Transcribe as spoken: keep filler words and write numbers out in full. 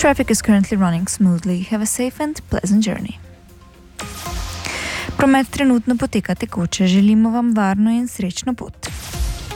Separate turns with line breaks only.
traffic is currently running smoothly. Have a safe and pleasant journey. Promet trenutno poteka tekoče. Želimo vam varno in srečno pot.